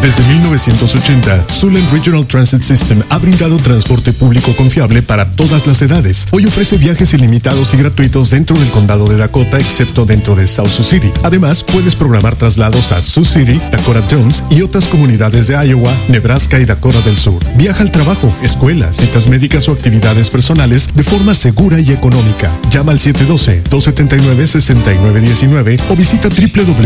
Desde 1980, Siouxland Regional Transit System ha brindado transporte público confiable para todas las edades. Hoy ofrece viajes ilimitados y gratuitos dentro del condado de Dakota, excepto dentro de South Sioux City. Además, puedes programar traslados a Sioux City, Dakota Jones y otras comunidades de Iowa, Nebraska y Dakota del Sur. Viaja al trabajo, escuela, citas médicas o actividades personales de forma segura y económica. Llama al 712-279-6919 o visita www